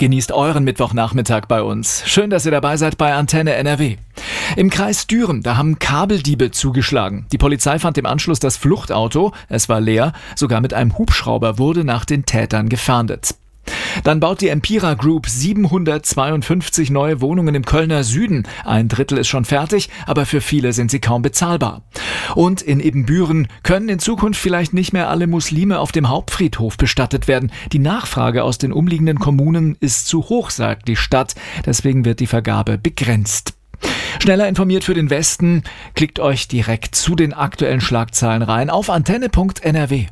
Genießt euren Mittwochnachmittag bei uns. Schön, dass ihr dabei seid bei Antenne NRW. Im Kreis Düren, da haben Kabeldiebe zugeschlagen. Die Polizei fand im Anschluss das Fluchtauto. Es war leer. Sogar mit einem Hubschrauber wurde nach den Tätern gefahndet. Dann baut die Empira Group 752 neue Wohnungen im Kölner Süden. Ein Drittel ist schon fertig, aber für viele sind sie kaum bezahlbar. Und in Ibbenbüren können in Zukunft vielleicht nicht mehr alle Muslime auf dem Hauptfriedhof bestattet werden. Die Nachfrage aus den umliegenden Kommunen ist zu hoch, sagt die Stadt. Deswegen wird die Vergabe begrenzt. Schneller informiert für den Westen. Klickt euch direkt zu den aktuellen Schlagzeilen rein auf antenne.nrw.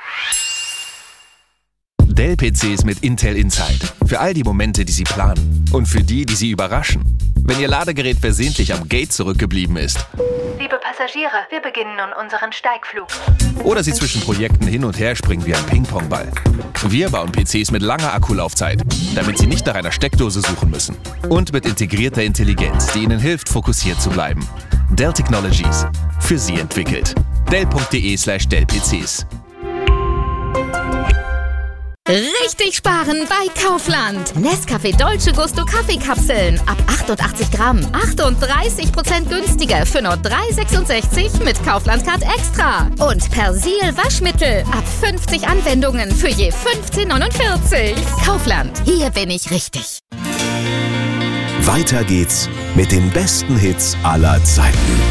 Dell-PCs mit Intel Inside. Für all die Momente, die Sie planen. Und für die Sie überraschen. Wenn Ihr Ladegerät versehentlich am Gate zurückgeblieben ist. Liebe Passagiere, wir beginnen nun unseren Steigflug. Oder Sie zwischen Projekten hin und her springen wie ein Ping-Pong-Ball. Wir bauen PCs mit langer Akkulaufzeit, damit Sie nicht nach einer Steckdose suchen müssen. Und mit integrierter Intelligenz, die Ihnen hilft, fokussiert zu bleiben. Dell Technologies. Für Sie entwickelt. Dell.de/Dell-PCs. Richtig sparen bei Kaufland. Nescafé Dolce Gusto Kaffeekapseln ab 88 Gramm. 38% günstiger für nur 3,66 mit Kaufland Card Extra. Und Persil Waschmittel ab 50 Anwendungen für je 15,49. Kaufland, hier bin ich richtig. Weiter geht's mit den besten Hits aller Zeiten.